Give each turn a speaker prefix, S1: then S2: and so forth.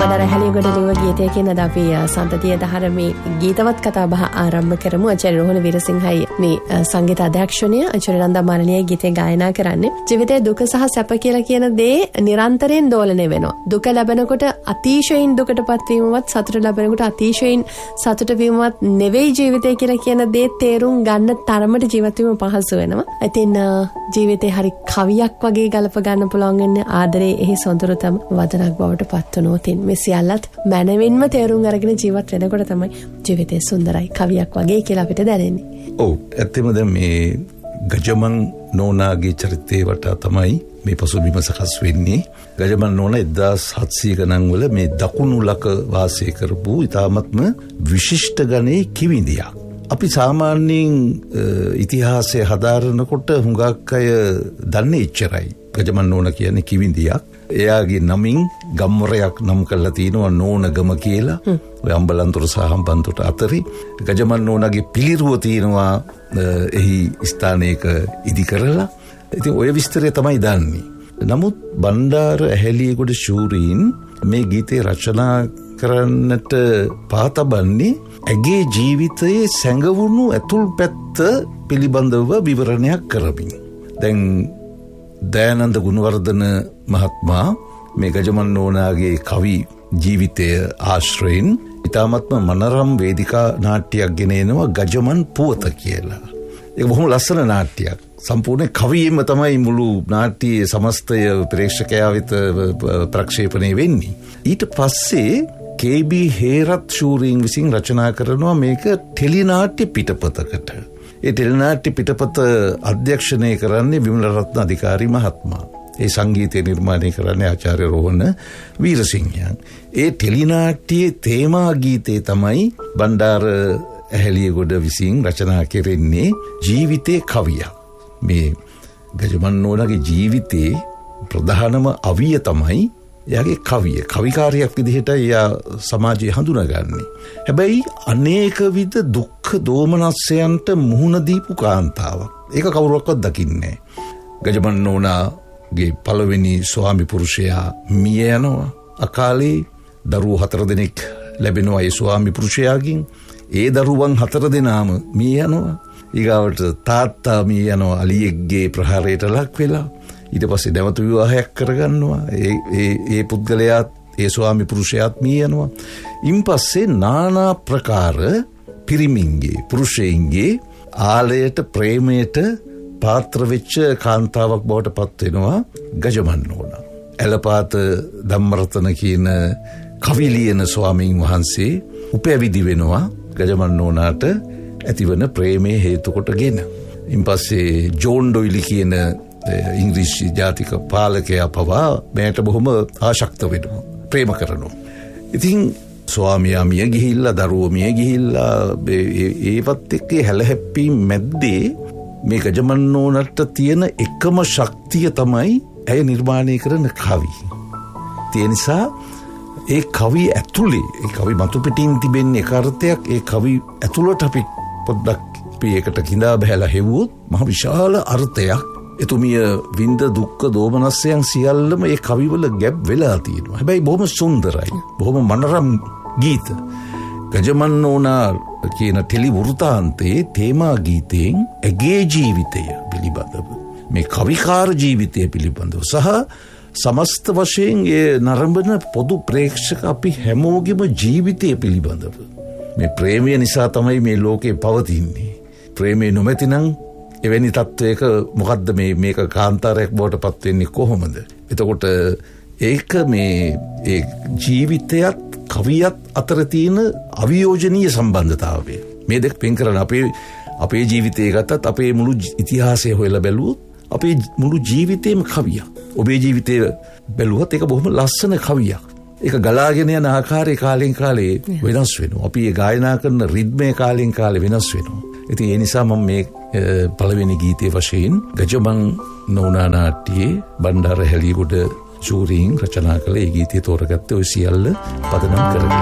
S1: බණ්ඩාර හැලියගොඩ ලිව ගීතයකින් අද අපි සම්පතිය දහර මේ ගීතවත් කතා බහ ආරම්භ කරමු. ආචාර්ය රෝහණ වීරසිංහයි මේ සංගීත අධ්‍යක්ෂණය ආචාර්ය නන්දා මාලනියයි ගීතය ගායනා කරන්නේ. ජීවිතයේ දුක සහ සැප කියලා කියන දේ නිරන්තරයෙන් දෝලණය වෙනවා. දුක ලැබෙනකොට අතිශයින් දුකටපත් වීමවත් සතුට ලැබෙනකොට අතිශයින් සතුට වීමවත් නෙවෙයි ජීවිතය කියලා කියන දේ තේරුම් ගන්න තරමට ජීවත් වීම පහසු වෙනවා. ඉතින් ජීවිතේ හරි කවියක් වගේ ගලප ගන්න පුළුවන් වෙන්නේ ආදරේ එහි සොඳුරුතම වදනක් බවට පත් වෙනවා. මේ සියල්ලත් මනවින්ම තේරුම් අරගෙන ජීවත් වෙනකොට තමයි ජීවිතේ සුන්දරයි කවියක් වගේ කියලා අපිට දැනෙන්නේ.
S2: ඔව් ඇත්තම දැන් මේ ගජමන් නෝනාගේ චරිතේ වටා තමයි මේ පසුබිම සකස් වෙන්නේ. ගජමන් නෝනා 1700 ගණන් වල මේ දකුණු ලක වාසය කරපු ඉතාමත්ම විශිෂ්ට ගණේ කිවිඳියක්. අපි සාමාන්‍යයෙන් ඉතිහාසය හදාරනකොට හුඟක් අය දන්නේ එච්චරයි. ගජමන් නෝනා කියන්නේ කිවිඳියක්. එයාගේ නමින් ගම්වරයක් නම් කරලා තිනවා නෝනගම කියලා. ඔය අම්බලන්තොට සහ හම්බන්තොට අතරේ ගජමන් නෝනාගේ පිළිරුව තිනවා එහි ස්ථානයක ඉදි කරලා. ඉතින් ඔය විස්තරය තමයි දන්නේ. නමුත් බණ්ඩාර ඇහැලියගොඩ ශූරීන් මේ ගීතේ රචනා කරන්නට පාතබන්නේ ඇගේ ජීවිතයේ සැඟවුණු ඇතුල් පැත්ත පිළිබඳව විවරණයක් කරමින්. දැන් දයානන්ද ගුණවර්ධන මහත්මයා මේ ගජමන් නෝනාගේ කවි ජීවිතය ආශ්‍රයෙන් ඉතාමත්ම මනරම් වේදිකා නාට්‍යයක් ගෙනෙනවා ගජමන් පුවත කියලා. ඒක බොහොම ලස්සන නාට්‍යයක්. සම්පූර්ණ කවියෙම තමයි මුළු නාට්‍යයේ සමස්තය ප්‍රේක්ෂකයා වෙත ප්‍රක්ෂේපණය වෙන්නේ. ඊට පස්සේ KB හේරත් ශූරීන් විසින් රචනා කරනවා මේක ටෙලිනාට්‍ය පිටපතකට. ඒ ටෙලිනාට්‍ය පිටපත අධ්‍යක්ෂණය කරන්නේ විමල රත්න අධිකාරී මහත්මයා. ඒ සංගීතය නිර්මාණය කරන්නේ ආචාර්ය රෝහණ වීරසිංහයන්. ඒ ටෙලිනාට්‍යයේ තේමා ගීතේ තමයි බණ්ඩාර ඇහැලියගොඩ විසින් රචනා කෙරෙන්නේ ජීවිතේ කවියක්. මේ ගජමන් නෝනාගේ ජීවිතේ ප්‍රධානම අවිය තමයි එයාගේ කවිය. කවිකාරයක් විදිහට එයා සමාජයේ හඳුනාගන්නේ. හැබැයි අනේක විද දුක්ඛ දෝමනස්යන්ට මුහුණ දීපු කාන්තාවක්. ඒක කවුරුවක්වත් දකින්නේ නැහැ. ගජමන් නෝනාගේ පළවෙනි ස්වාමි පුරුෂයා මිය යනවා. අකාලේ දරුවෝ 4 දෙනෙක් ලැබෙනවා ඒ ස්වාමි පුරුෂයාගෙන්. ඒ දරුවන් 4 දෙනාම මිය යනවා. ඊගාවට තාත්තා මිය යනවා අලියෙක්ගේ ප්‍රහාරයට ලක් වෙලා. ඊට පස්සේ නැවත විවාහයක් කරගන්නවා. ඒ පුද්ගලයාත් ඒ ස්වාමි පුරුෂයාත් මිය යනවා. ඉන් පස්සේ নানা ප්‍රකාර පිරිමින්ගේ පුරුෂයින්ගේ ආලයට ප්‍රේමයට පාත්‍ර වෙච්ච කාන්තාවක් බවට පත් වෙනවා ගජමන් නෝනා. ඇලපාත ධම්මරතන කියන කවි ලියන ස්වාමීන් වහන්සේ උපැවිදි වෙනවා ගජමන් නෝනාට ඇතිවන ප්‍රේමයේ හේතු කොටගෙන. ඉන් පස්සේ ජෝන් ඩොයිලි කියන ඉංග්‍රීසි ජාතික පාලකයා පවා මෙයට බොහොම ආශක්ත වෙනවා. ප්‍රේම කරනවා. ඉතින් ස්වාමියා මිය ගිහිල්ලා දරුවෝ මිය ගිහිල්ලා ඒවත් එක්ක හැලහැප්පීම් මැද්දේ මේ ගජමන් නෝනාට තියෙන එකම ශක්තිය තමයි ඇය නිර්මාණය කරන කවි. ඒ නිසා ඒ කවි ඇතුලේ ඒ කවි මතු පිටින් තිබෙන එක අර්ථයක් ඒ කවි ඇතුළට අපි පොඩ්ඩක් ඒකට කිඳා බහැලා හෙව්වොත් මහ විශාල අර්ථයක්. එතුමිය විඳ දුක්ඛ දෝමනස්යන් සියල්ලම ඒ කවිවල ගැබ් වෙලා තියෙනවා. හැබැයි බොහොම සුන්දරයි. බොහොම මනරම් ගීත. ගජමන් නෝනා කියන ටෙලි වෘතාන්තයේ තේමා ගීතයෙන් ඇගේ ජීවිතය පිළිබඳව මේ කවිකාර ජීවිතය පිළිබඳව සහ සමස්ත වශයෙන් ඒ නරඹන පොදු ප්‍රේක්ෂක අපි හැමෝගෙම ජීවිතය පිළිබඳව මේ ප්‍රේමය නිසා තමයි මේ ලෝකේ පවතින්නේ. ප්‍රේමය නොමැතිනම් එවැනි තත්වයක මොකද්ද මේක කාන්තාරයක් බවට පත් වෙන්නේ කොහොමද? එතකොට ඒක මේ ඒ ජීවිතයත් කවියත් අතර තියෙන අවියෝජනීය සම්බන්ධතාවය. මේ දෙක වෙන් කරන අපේ ජීවිතය ගත්තත් අපේ මුළු ඉතිහාසය හොයලා බැලුවොත් අපේ මුළු ජීවිතේම කවියක්. ඔබේ ජීවිතය බැලුවොත් ඒක බොහොම ලස්සන කවියක්. ඒක ගලාගෙන යන ආකාරය කාලෙන් කාලේ වෙනස් වෙනවා. අපි ඒ ගායනා කරන රිද්මේ කාලෙන් කාලේ වෙනස් වෙනවා. ඉතින් ඒ නිසා මම මේ පළවෙනි ගීතයේ වශයෙන් ගජමන් නෝනා නාට්‍යයේ බණ්ඩාර ඇහැලියගොඩ ශූරීන් රචනා කළ ඒ ගීතය තෝරගත්තේ ඔය සියල්ල පදනම් කරගෙන.